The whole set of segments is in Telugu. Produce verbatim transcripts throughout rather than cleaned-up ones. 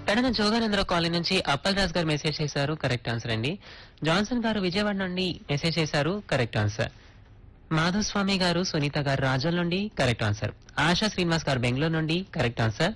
పెడన జోగానందరావు కాలనీ నుంచి అప్పల్ రాజ్ గారు మెసేజ్ చేశారు. కరెక్ట్ ఆన్సర్ అండి. జాన్సన్ గారు విజయవాడ నుండి మెసేజ్ చేశారు. Correct answer. మాధవస్వామి గారు సునీత గారు రాజోల్ నుండి కరెక్ట్ ఆన్సర్. ఆశా శ్రీనివాస్ గారు బెంగళూరు నుండి కరెక్ట్ ఆన్సర్.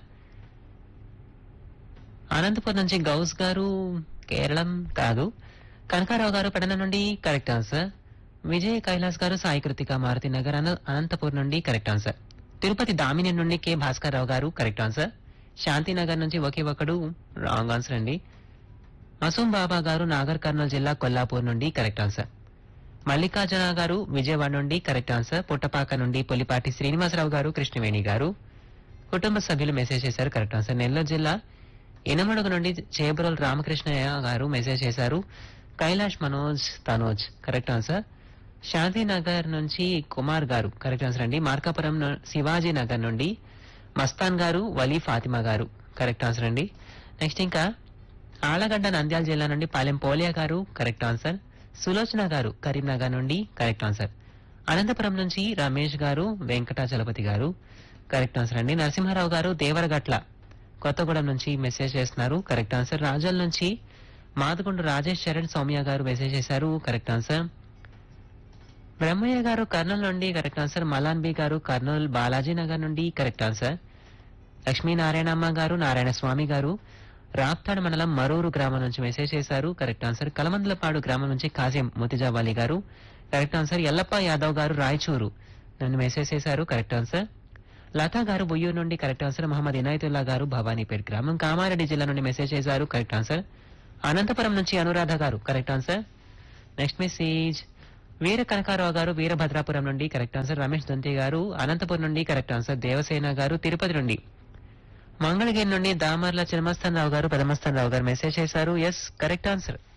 అనంతపురం నుంచి గౌస్ గారు కేరళం కాదు. కనకారావు గారు పెడన నుండి కరెక్ట్ ఆన్సర్. విజయ్ కైలాస్ గారు సాయి కృతిక మారుతి నగర్ అన- అనంతపూర్ నుండి కరెక్ట్ ఆన్సర్. తిరుపతి దామిని నుండి కె భాస్కర్ రావు గారు కరెక్ట్ ఆన్సర్. శాంతినగర్ నుంచి ఒకే ఒకడు రాంగ్ ఆన్సర్ అండి. మసూం బాబా గారు నాగర్ కర్నూలు జిల్లా కొల్లాపూర్ నుండి కరెక్ట్ ఆన్సర్. మల్లికార్జున గారు విజయవాడ నుండి కరెక్ట్ ఆన్సర్. పుట్టపాక నుండి పులిపాటి శ్రీనివాసరావు గారు కృష్ణవేణి గారు కుటుంబ సభ్యులు మెసేజ్ చేశారు. Correct answer. నెల్లూరు జిల్లా ఇనమడుగు నుండి చేబురల్ రామకృష్ణయ్య గారు మెసేజ్ చేశారు. Kailash Manoj Tanoj correct answer. శాంతినగర్ నుంచి కుమార్ గారు కరెక్ట్ ఆన్సర్ అండి. మార్కాపురం ను- శివాజీ నగర్ నుండి మస్తాన్ గారు వలీ ఫాతిమా గారు కరెక్ట్ ఆన్సర్ అండి. నెక్స్ట్ ఇంకా ఆలగడ్డ నంద్యాల జిల్లా నుండి పాలెం పోలియా గారు కరెక్ట్ ఆన్సర్. సులోచన గారు కరీంనగర్ నుండి కరెక్ట్ ఆన్సర్. అనంతపురం నుంచి రమేష్ గారు వెంకటాచలపతి గారు కరెక్ట్ ఆన్సర్ అండి. నరసింహారావు గారు దేవరగట్ల కొత్తగూడెం నుంచి మెసేజ్ చేస్తున్నారు. Correct answer. రాజోల్ నుంచి మాదగుండు రాజేష్ చరణ్ సౌమ్య గారు మెసేజ్ చేశారు. Correct answer. బ్రహ్మయ్య గారు కర్నూలు నుండి కరెక్ట్ ఆన్సర్. మలాన్ బి గారు కర్నూలు బాలాజీ నగర్ నుండి కరెక్ట్ ఆన్సర్. లక్ష్మీనారాయణమ్మ గారు నారాయణ స్వామి గారు రాప్తాడు మండలం మరూరు గ్రామం నుంచి మెసేజ్ చేశారు. Correct answer. కలమందలపాడు గ్రామం నుంచి కాసిం ముతిజావాలి గారు కరెక్ట్ ఆన్సర్. ఎల్లప్ప యాదవ్ గారు రాయచూరు నన్ను మెసేజ్ చేశారు. Correct answer. లతా గారు బుయ్యూరు నుండి కరెక్ట్ ఆన్సర్. మహమ్మద్ ఇనాయతుల్లా గారు భవానీపేట్ గ్రామం కామారెడ్డి జిల్లా నుండి మెసేజ్ చేశారు. Correct answer. అనంతపురం నుంచి అనురాధ గారు కరెక్ట్ ఆన్సర్. నెక్స్ట్ మెసేజ్ వీర కనకారావు గారు వీరభద్రాపురం నుండి కరెక్ట్ ఆన్సర్. రమేష్ దొంతి గారు అనంతపురం నుండి కరెక్ట్ ఆన్సర్. దేవసేన గారు తిరుపతి నుండి మంగళగిరి నుండి దామర్ల చినమస్తాన్ రావు గారు పెదమస్తాన్ రావు గారు మెసేజ్ చేశారు. Yes correct answer.